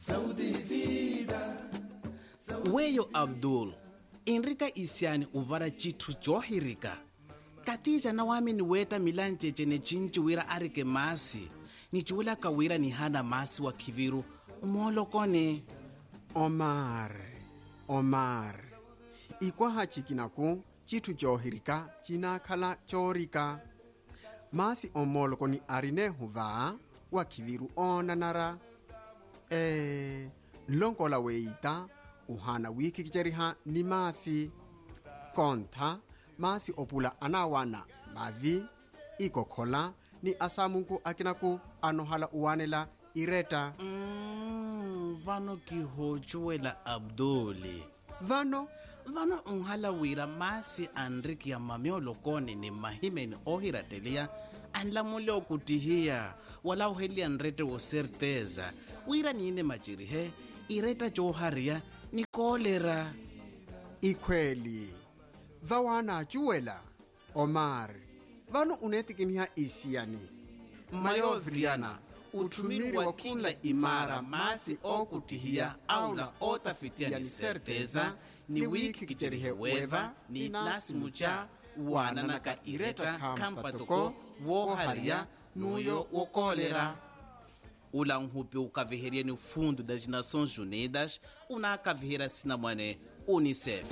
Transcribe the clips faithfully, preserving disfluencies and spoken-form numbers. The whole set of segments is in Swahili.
Weyo Abdul, Enrika isiani uvara chitu johirika. Katija na wami ni weta milanjeje ne chinchu wira arike masi. Ni chula kawira ni hana masi wa kiviru. Umolo kone. Omar, Omar. Ikwa hachikinaku, chitu johirika, china kala chorika. Masi omolo koni arine huva, wa kiviru onanara. Eh, lonkola weita, uhana wiki kichariha ni masi. Konta, masi opula anawana, mavi, iko kola, ni asamunku akinaku anohala uwanela ireta. Mm, vano kihochuela Abduli. Vano? Vano unhala wira masi Enriki ya mamiolo kone ni mahime ni ohira telia. Anla mule okutihia, wala uheli anrete o certeza. Wira ni ine machirihe, ireta joharia ni kolera. Ikweli. Vawana juela. Omar. Vano unetikinia isiani. Mayo Vriana, utumiri wa kila imara masi okutihia au la otafitia ni certeza, ni wiki kicherihe weva, ni nasi mucha, wananaka ireta kampatoko, woharia, nuyo wokolera. Ula unhupi ukaviheria ni fundo das Nações Unidas, una kavihera sinamwane UNICEF.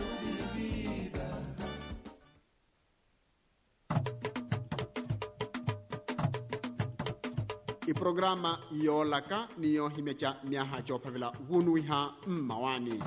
I programa yolaka niyo himecha miaha chopavila wunuiha mmawani.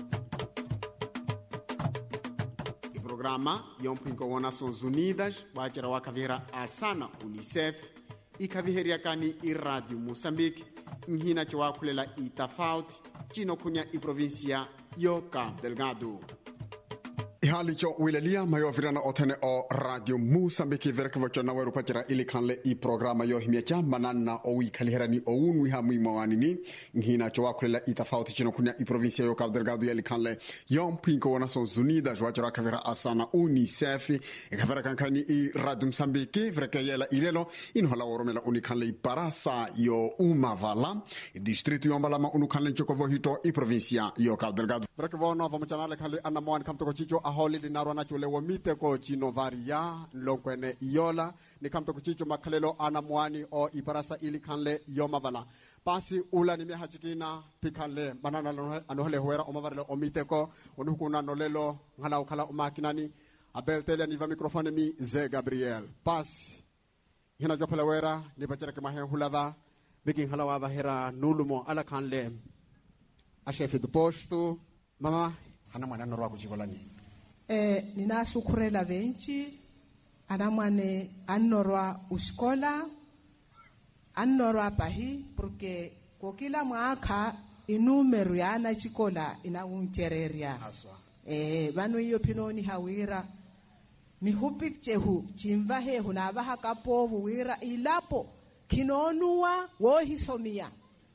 I programa yompinko wa Nações Unidas wachara wakavihera asana UNICEF ikaviheria kani i Radio Moçambique nhina chwa kulela itafauti chino kunya i provincia yo Cabo Delgado. Ihali cho wilelia mayo virana othene o Radio Moçambique verka vacho na weru pachira ili kanle i programa yo himiacha manana o wikaliherani o unu ha muimawani ni ngina cho wakulela itafauti chino kunya i provincia yo Cabo Delgado ili kanle yom pinko wa Nações Unidas wachira kavera asana UNICEF ikavera kankani i Radio Moçambique verka yela ilelo inohala oromela unikanle i parasa yo umavala i distrito yo mbalama unukanle chokovo hito i provincia yo Cabo Delgado verka vono vamachanale kanle anamwani kamtoko chicho aholi linarwana chule wamite ko chino varia nlokwene iyola ni kamto kuchicho makalelo anamwani o iparasa ili kanle yomavala pasi ula ni mehachikina pikanle banana anohele huera omavarele omite ko onukuna nolelo ngala ukala umakinani abeltele ni va mikrofone mi ze Gabriel pasi hina jopela wera ni bachara ke mahe hulava bikin halawa bahera nulumo ala kanle a chefe do posto mama anamwana norwa kuchikolani. Eh, ninasukurela venchi anamwane annorwa uskola annorwa pahi porque kokila mwaka inumero yana chikola ina unchereria eh vanu iyo pinoni hawira ni hupikchehu chimva he hunava hakapovu wira ilapo kinonua wo hisomia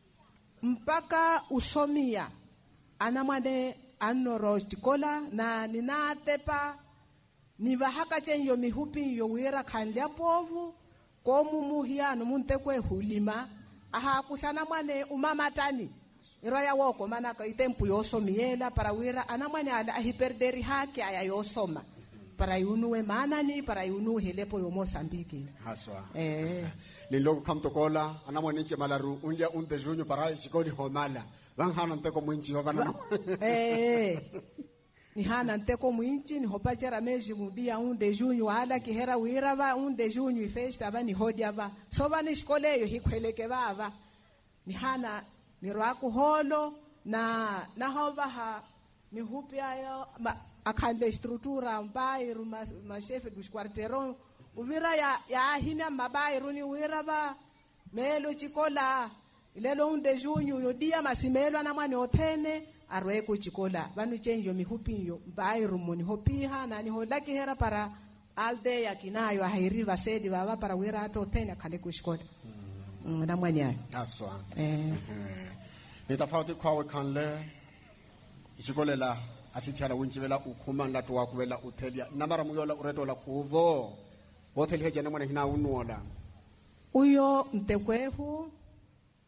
mpaka usomia anamwane anoro chikola na ninatepa nivahaka chenyo mihupi yo wira khandya povu komu muhiano muntekwe hulima aha kusana mwane umamatani iraya woko manaka itempu yosomiela para wira anamwane ala ahiperderi hake aya yosoma para yunuwe manani para yunu helepo yo Moçambique haswa eh lilo kamtokola anamwane nche malaru unja unte junyo para chikoli homala vanghana nteko mwinchi hokana eh ni hana nteko mwinchi ni hopachera meji mubia un de junho ala kihera wira va un de junho festa va ni hodia va so va ni shkoleyo hikweleke bava ni hana ni rwaku holo na na hova ha ni hupia yo akande estrutura mbai ruma ma chefe dos quarteirão uvira ya ya hina mabai runi wira va melo chikola ilelo un de junho yo dia masimelo na mwana othene arwe ku chikola vanu chenjo mihupinyo mbai rumoni hopiha na ni holaki hera para alde ya kinayo hairiva sedi baba para wira ato othene khale ku chikola mm na mwana aswa eh ni tafauti kwa kanle ichikolela asithiana winchivela ukhuma nlatu wakuvela uthelia namara muyola ureto la kuvo wotheli hejana mwana hina unuola uyo mtekwehu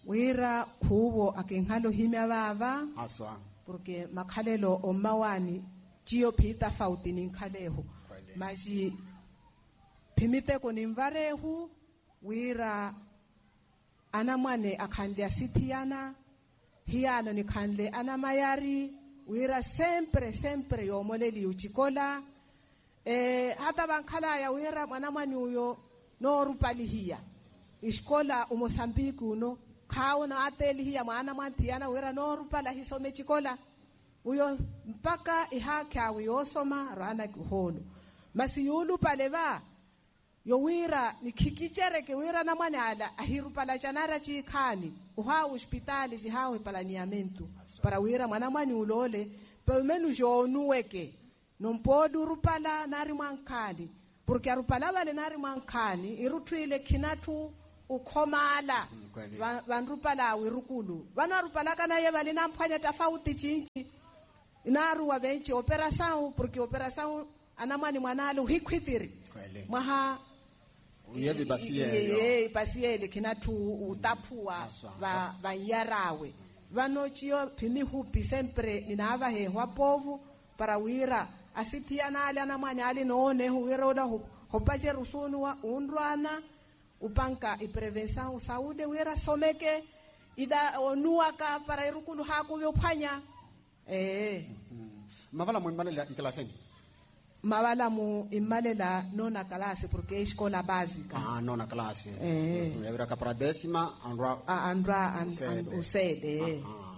wira khubo akenghalo himya baba Aswa. porque makhalelo omawani chiyo phita fauti ninkhaleho maji phimiteko nimvarehu wira anamwane akhandle asithiyana hiyano nikhandle anamayari wira sempre sempre yomoleli uchikola eh hata bankhalaya wira mwanamwani uyo no rupalihiya iskola uMozambique uno khawo na ateli hiya mwana mwanthiyana wira no rupala hisome chikola uyo mpaka ihakha uyosoma rana kuholo masiyulu paleva yo wira nikhikichereke wira na mwana ala ahirupala chanara chikhani uha hospitali jihawe palaniamento para wira mwana mwani ulole pemenu jonuweke nompodu rupala nari mwankani porque arupala vale nari mwankani irutwile khinathu ukhomala vanrupala wirukulu vana rupala kana ye vale namphanya tafauti chinchi inaru wa benchi operação porque operação anamwani mwanalo hikhwitiri mwaha Uyevi basiye. Eh basiye kinathu utaphua va vanyarawe vano chiyo phimi hupi sempre ninava he hwapovu para wira asithiana ali anamwani ali noone huwira oda hopache rusunu wa undwana upanka iprevenção saúde wira someke ida onuaka para irukulu haku vyophanya eh Mavala mwanmalela ikalaseni. Mavala mu imalela nona kalase porque escola básica. Ah, nona classe. Eh. Yavira kapra décima andra A andra an usede.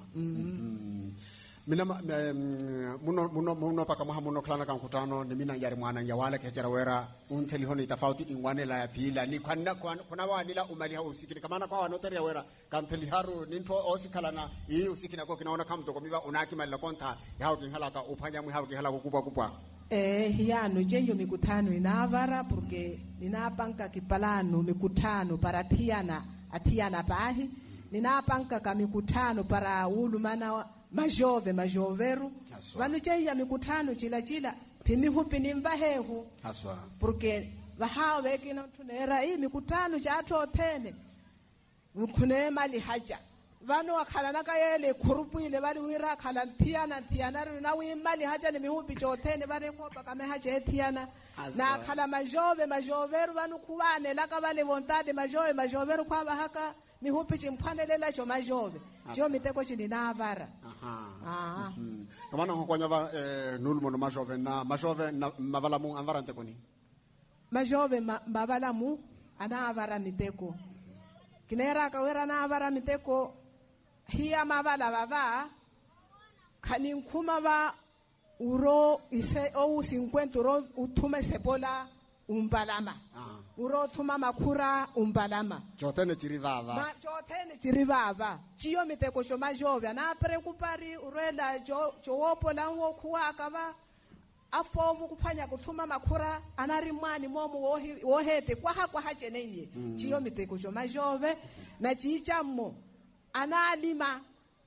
Mina muno muno muno paka maha muno klana kan kutano ni mina yari mwana yawala kechara wera unteli honi tofauti ingwane la ya pila ni kwana kuna wa nila umali ha usikini kamana kwa wanoteri ya wera kanteli haru ninto osikala na hii usikina kwa kinaona kama mtoko miwa unaki mali konta ya hao kinhala ka upanya mwi hao kinhala kukupwa kupwa. Eh hiano jenyo mikutano inavara porque ninapanka kipalano mikutano para thiana athiana pahi ninapanka ka mikutano para ulumana majove majoveru vanu cheya mikutano chila chila phimi hupi nimvahehu Aswa. porque vahawe kino tunera hii mikutano cha athene ukhune mali haja vanu wakhala nakayele khurupile vali wira khala thiana thiana na wi mali haja ni mihupi chothene vale khopa kame haja thiana na khala majove majoveru vanu khuvane laka vale vontade majove majoveru kwa bahaka mihupi chimphanelela cho majove jo miteko chinina avara Aha. ah Kamana hokwanya va nulmo no majove na majove na mavala mu anvara ntekoni. majove mavala mu ana avara miteko kinera ka wera na avara miteko hiya mavala baba khani nkhuma ba uro ise o cinquenta uro uthume sepola umbalama Ah. uro thuma makhura umbalama Chotene chirivava. ma chothene chirivava chiyo miteko cho majove na preocupari urela jo jopo lango khuwa akava afovu kuphanya kuthuma makhura anari mwani momo wohete kwa hakwa hajeneye chiyo miteko cho majove na chichammo analima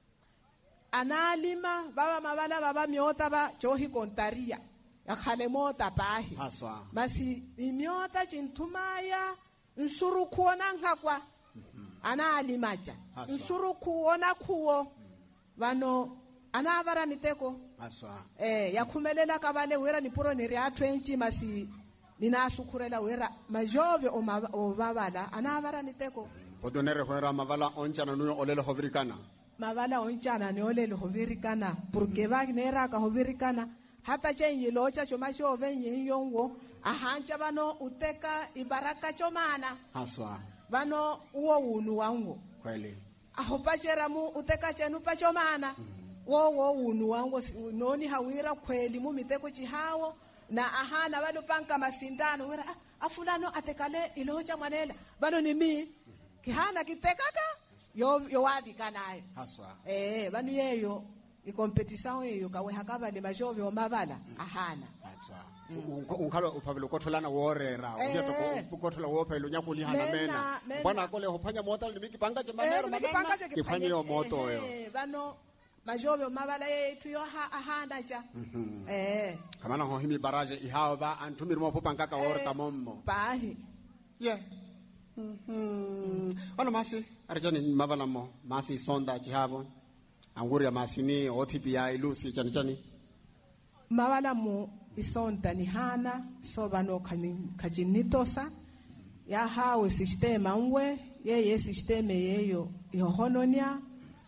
analima baba mavala baba miota ba johi kontaria yakhale mota pahi Aswa. masi imiota chinthumaya nsuru kuona ngakwa analimaja Aswa. nsuru kuona khuo vano anavara miteko Aswa. eh yakhumelela ka vale wera ni puro ni ri a twenty masi nina sukhurela wera majove o babala anavara miteko Podonere hwera mavala onchana nuyo olelo hovirikana. mavala onchana ni olelo hovirikana porque va nera ka hovirikana hata chenye locha choma chove nyiyongo ahanja vano uteka ibaraka chomana Aswa. vano uwo unu wangu Kweli. ahopachera mu uteka chenu pachomana wo wo unu wangu noni hawira kweli mu miteko chihawo na ahana valo panka masindano wera ah, afulano atekale ilocha mwanela vano ni mi kihana kitekaka yo yo wavika nayo Aswa. eh vanu yeyo ikompetition yeyo kawe hakava le majove o mavala ahana Aswa. Unkhalo uphavelo kotholana worera. Eh. Uyeto ukothola wophelo nyakuli hana Mena, mena. mena. Bwana akole hophanya mota limiki panga che eh manero mikipanga manana. Kiphanye yo moto yo. eh vano majove o mavala yetu yo ha ahana cha eh Kamana ho himi baraje ihawa ba antumiri mo popanga ka worta mommo. pahi Yeah. Mhm. Wana masi arjani mavala mo masi sonda chihavo anguria masini otipi ya ilusi chani chani mavala mo isonda ni hana soba no kajinitosa ya hawe sistema nwe ye ye sistema yeyo yohononia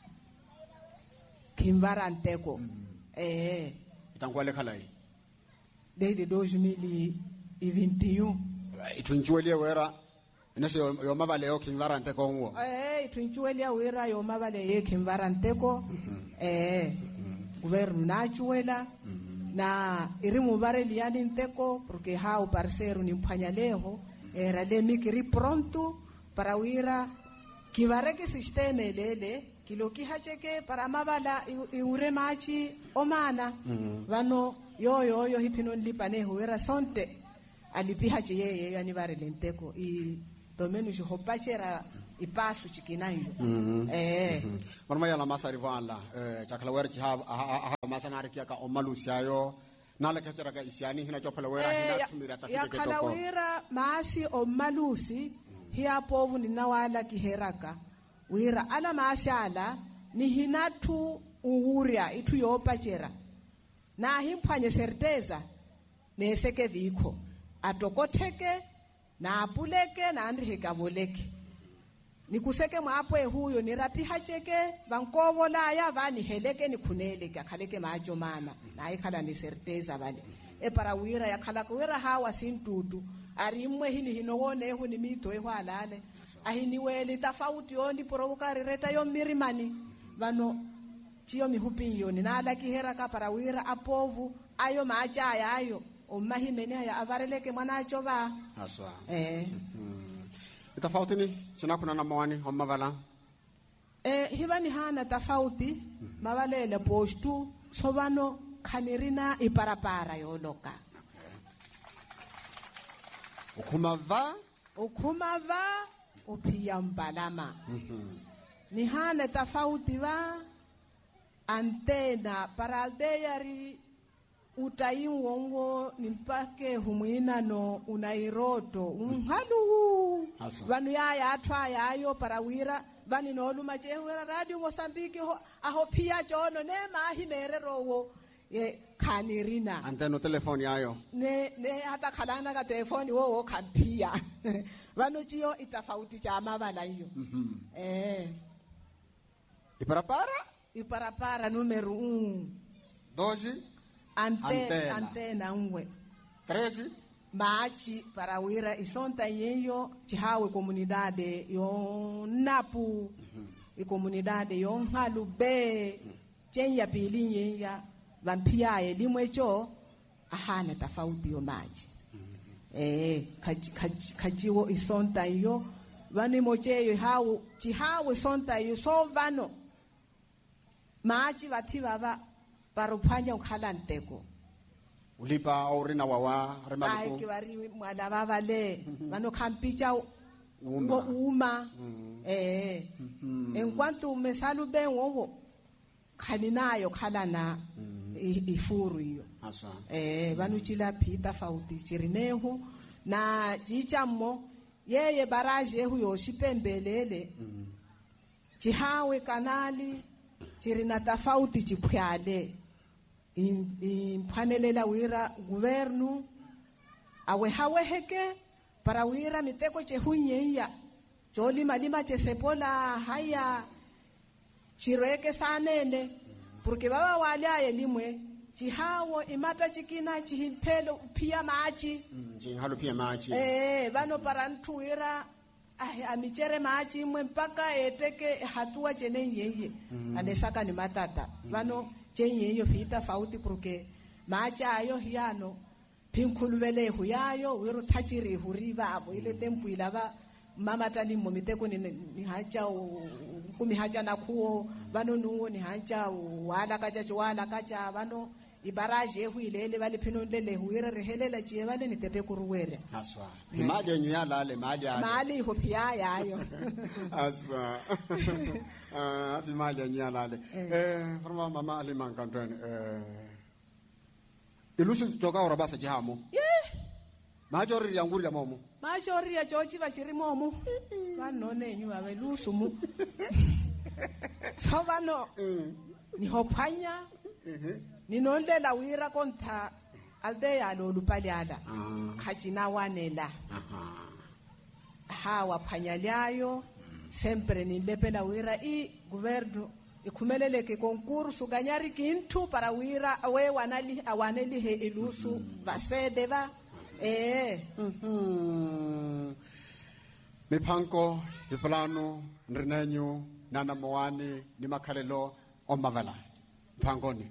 kimvara nteko mm. eh itangwale khalai desde dois mil e vinte e um itunjuelie wera nese yo mavale yo kimvara nteko ngo eh itunjuelie wera yo mavale ye kimvara nteko mm-hmm. eh mm-hmm. governo nachuela mm-hmm. na irimu vare liani nteko porque hao parceiro ni mphanyaleho era le mikiri pronto para wira kivareke sistema lele kiloki hacheke para mavala iure machi omana mm-hmm. vano yo yo yo hipino lipane huera sonte alipiha che yeye yani vare lenteko i domenu jo hopachera i pasu chikinayo mm-hmm. eh mm-hmm. marma ya la masari valla eh chakala wer chi ha masana rikia ka omalusiayo nala kachara ka isiani hina chopala wer hina tumira tafike ya kala wira maasi omalusi hiya povu ninawala kiheraka wira ala maashala ni hinatu uhuria itu yopachera na himphanye certeza neseke vikho atokotheke na apuleke na andriheka voleke nikuseke mwapo huyo nirapi hacheke vankovo la ya vani heleke ni khunele ka khaleke majo mana na ikhala ni certeza vale e para wira ya khala ko wira hawa sintutu ari imwe hini hinowone hu ni mito ehwalale ahiniwele tafauti yondi provokari reta yo mirimani vano chiyo mihupinyo ni nala kihera ka para wira apovu ayo macha ayo o mahimene ya avareleke mwanacho va aswa eh mm. tafauti ni china kuna na mawani homma vala eh hivani hana tafauti mm-hmm. mavalele postu sovano khanirina iparapara yoloka okay. ukhumava ukhumava uphiya mbalama mhm ni hana tafauti va antena para aldeyari utayinwongo nimpake humwina no unairoto unhalu vanu yaya athwa yayo para wira vani noluma chehwera radio Mozambique ho aho phia chono ne mahimererowo ye khanirina anteno telefoni yayo ne ne hata khalana ka telefoni wo wo khampia vanu chiyo itafauti cha mavala hiyo mhm eh iparapara iparapara numero um doze antena antena, antena ngwe treze machi para wira isonta yeyo chihawe comunidade yo napu mm-hmm. i comunidade yo halu be mm-hmm. chenya pili yeya vampia elimwe cho ahana tafauti yo machi mm-hmm. eh kaji kajiwo isonta yo vani mocheyo hawo chihawe sonta yo so vano machi vathi baba para uphanya ukhala nteko ulipa aurina wawa remaliku ai ke bari mwala baba le vano khampicha uma uma mm. eh mm. en cuanto me salube wowo khaninayo khala na mm. ifuru hiyo asa eh vano chila phita fauti chirinehu na chichammo yeye baraje huyo shipembelele mm. chihawe kanali chirina tafauti chiphyale imphanelela wira governo awe haweheke para wira miteko chehunyeya joli malima chesepola haya chireke sanene porque baba wale ayelimwe chihawo imata chikina chihimpelo pia machi njihalo pia machi eh bano para ntuira ah amichere machi mwe mpaka eteke hatua chene yeye mm. anesaka ni matata bano mm. chenye yo pita fauti porque macha ayo hiano pinkhuluvele huyayo wiro thachiri huriva abo ile tempu ilava mama tani momiteko ni, ni hacha kumi hacha na kuo bano nuo ni hacha wala kacha chwala kacha bano ibaraje huilele bali pinondele huira rehelela chiye bale ni tepe kuruwere aswa mali yenyu yalale mali yale mali ho pia yayo aswa ah mali yenyu yalale eh forma mama ali mankantwen eh ilusi toka ora basa jihamo yeah majority ya nguri ya momo majority ya George va chiri momo va none nyu va velusu mu so vano ni hopanya ni nondlela wira kontha aldeya lo lupaliala khajina wanela ha waphanyalayo sempre ni lepela wira i governo ikhumelele ke konkurso ganyari kintu para wira we wanali awaneli he ilusu vasede va eh miphanko iplano nrinenyu nana moani ni makhalelo omavala phangoni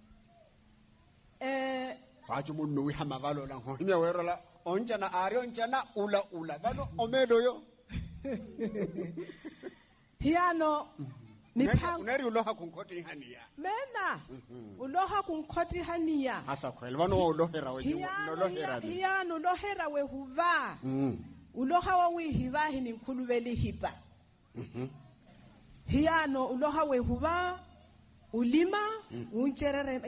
eh bajo munno wi hamavalo la honya werola onjana ari onjana ula ula bano omedo yo hiano miphanko uneri uloha kunkhoti hania mena uloha kunkhoti hania asa khwele bano ulohera we ulohera hiano ulohera we huva uloha wa wi hiva hini nkhuluveli hipa hiano uloha we huva ulima uncherere